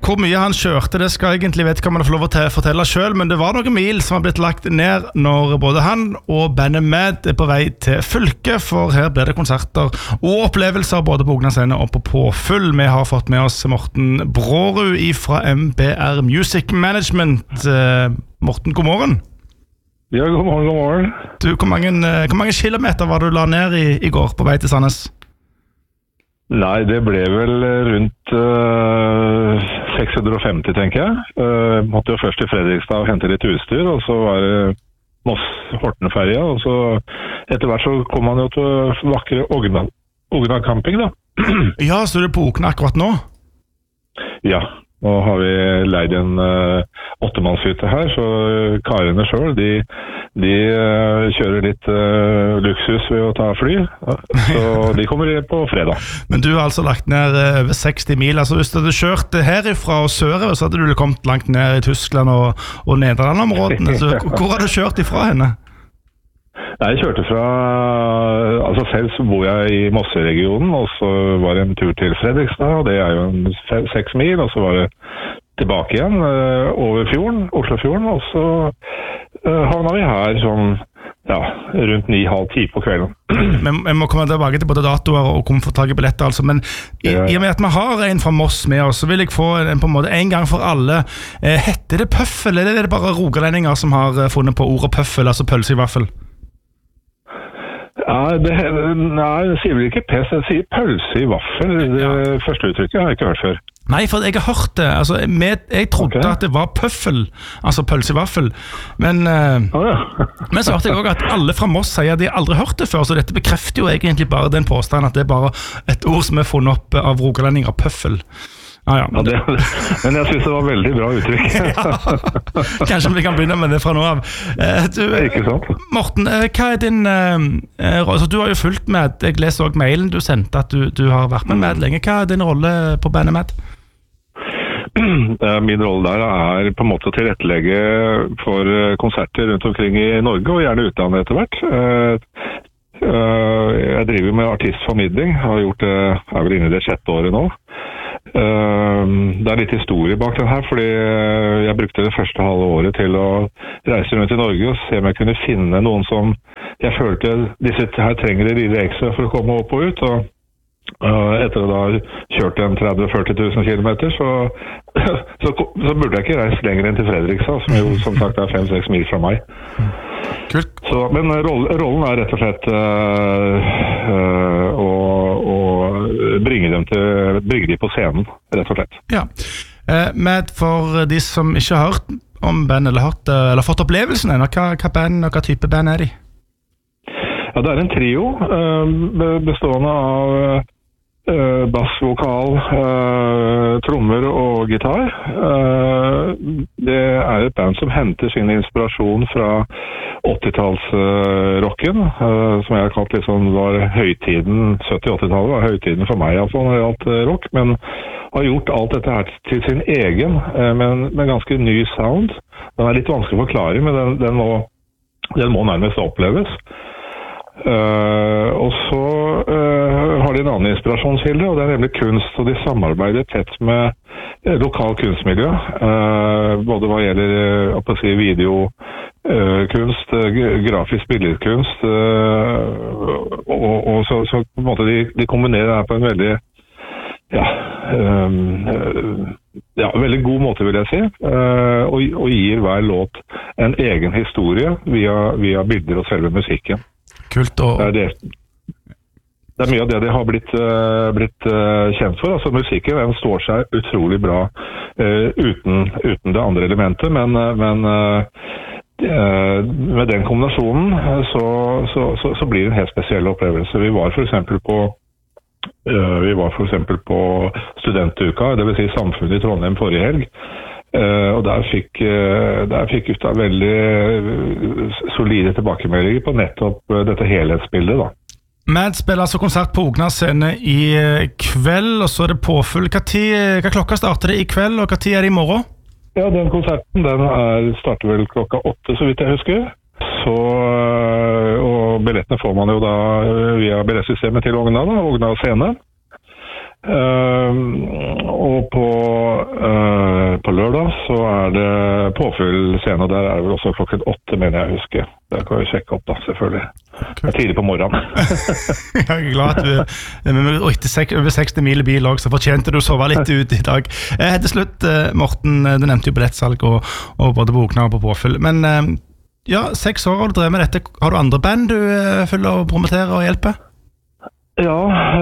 Hvor mye han kjørte, det skal egentlig vet ikke om han får lov å fortelle selv, men det var noen mil som har blitt lagt ned når både han og bandet Mad på vei til fylket, for her blir det konserter og opplevelser både på Ogna-scene og på Påfyll. Vi har fått med oss Morten Brårud fra MBR Music Management. Morten, god morgen. Ja, god morgen. Du, hvor mange kilometer var du la ned i går på vei til Sandnes? Nei, det ble vel rundt 650, tenker jeg. Måtte jo først til Fredrikstad og hente litt utstyr, og så var det Moss-Horten-ferja, og så etter hvert så kom man jo til vakre Ogna camping, da. Ja, så du er på Ogna akkurat nå? Ja, nå har vi leid en 8-mannshytte her, så karene selv, de kjører litt luksus ved å ta fly, så de kommer på fredag. Men du har altså lagt ned over 60 mil, altså hvis du hadde kjørt herifra og sørover, så hadde du kommet langt ned i Tyskland og Nederland-områdene, så hvor har du kjørt ifra henne? Nei, jeg kjørte fra, altså selv så bor jeg i Mosse-regionen, og så var det en tur til Fredrikstad, og det er jo 6 mil, og så var det tilbake igjen over fjorden, Oslofjorden, og så havna vi her sånn, ja, rundt 9:30 på kvelden. Men jeg må komme tilbake til både datoer og komfortage billetter, altså, men i og med at vi har en fra Moss med oss, så vil jeg få på en måte en gang for alle. Heter det pøffel, eller er det bare rogalendinger som har funnet på ordet pøffel, altså pølse i vaffel? Ja, nei, det sier vel ikke pes, det sier pølse i vaffel. Det første uttrykket har jeg ikke hørt før. Nei, for jeg har hørt det. Altså, jeg trodde at det var pøffel, altså pølse i vaffel. Men så hørte jeg også at alle fra Moss sier at de aldri har hørt det før, så dette bekrefter jo egentlig bare den påstanden at det er bare et ord som er funnet opp av rogalendinger, pøffel. Ja, men jeg synes det var veldig bra uttrykk. Kanskje vi kan begynne med det fra nå av. Ikke sant? Morten, hva er din altså, du har jo fulgt med, jeg leser også mailen du sendte at du har vært med Mad lenge. Hva er din rolle på bandet Mad? Min rolle der er på en måte å tilrettelegge for konserter rundt omkring i Norge, og gjerne utlandet etter hvert. Jeg driver med artistformidling, har gjort det, er vel inne i det 6. året nå. Det er litt historie bak den her, fordi jeg brukte det første halve året til å reise rundt i Norge og se om jeg kunne finne noen som jeg følte disse her trenger det lille ekstra for å komme opp og ut, og etter å da kjørt en 30-40 000 kilometer, så burde jeg ikke reise lenger enn til Fredrikstad, som jo som sagt er 5-6 mil fra meg. Kult. Så, men rollen er rett og slett å bringe de på scenen, rett og slett. Ja, Mad, for de som ikke har hørt om band eller fått opplevelsen ennå, hva band og hva type band er de? Ja, det er en trio bestående av bassvokal, trommer og gitar. Det er et band som henter sin inspirasjon fra 80-tallsrocken, som jeg har kalt liksom var høytiden, 70-80-tallet var høytiden for meg, altså, når det gjaldt rock, men har gjort alt dette her til sin egen, men med ganske ny sound. Den er litt vanskelig å forklare, men den må nærmest oppleves. Og så har de en annen inspirasjonskilde, og det er nemlig kunst, og de samarbeider tett med lokal kunstmiljø, både hva gjelder videokunst, grafisk billedkunst, og så på en måte de kombinerer det her på en veldig veldig god måte, vil jeg si, og gir hver låt en egen historie via bilder og selve musikken. Kult, og det er mye av det de har blitt kjent for. Altså musikken, den står seg utrolig bra uten det andre elementet, men med den kombinasjonen så blir det en helt spesiell opplevelse. Vi var for eksempel på studentuka, det vil si Samfunnet i Trondheim forrige helg. Og der fikk gutta veldig solide tilbakemeldinger på nettopp dette helhetsbildet da. Mad spiller altså konsert på Ogna-scene i kveld, og så er det Påfyll. Hva klokka starter det i kveld, og hva tid er det i morgen? Ja, den konserten starter vel klokka 8, så vidt jeg husker. Og billettene får man jo da via billettsystemet til Ogna scene. Og på lørdag så det påfyll scene, og der det vel også klokken 8, mener jeg husker. Det kan vi sjekke opp da, selvfølgelig. Det tidlig på morgenen. Jeg glad at du over 60 mil i bil også, så fortjente du å sove litt ut i dag. Til slutt, Morten, du nevnte jo billettsalg og både boknader på påfyll, men 6 år har du drevet med dette. Har du andre band du følger og promoterer og hjelper? Ja,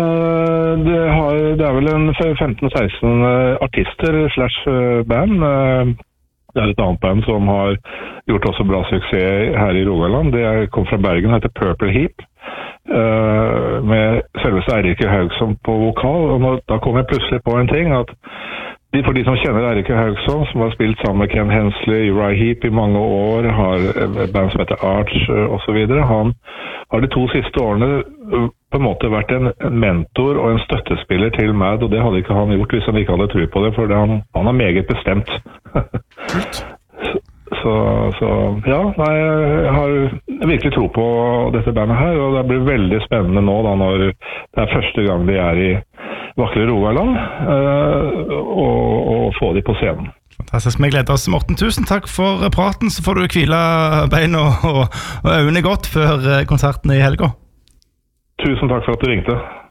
det vel en 15-16 artister / band. Det et annet band som har gjort også bra suksess her i Rogaland. Det kom fra Bergen, heter Purple Heap, med selveste Eirik Haugsson på vokal. Og da kom jeg plutselig på en ting, at for de som kjenner Eirik Haugsson, som har spilt sammen med Ken Hensley, Uriah Heep i mange år, har et band som heter Arch og så videre. Han har de 2 siste årene på en måte vært en mentor og en støttespiller til MAD, og det hadde ikke han gjort hvis han ikke hadde tro på det, for han er meget bestemt. Jeg har virkelig tro på dette bandet her, og det blir veldig spennende nå da, når det første gang de i vakre Rogaland, og få de på scenen. Fantastisk, vi gleder oss. Morten, tusen takk for praten, så får du hvile bein og øynene godt før konserten i helga. Tusen takk for at du ringte.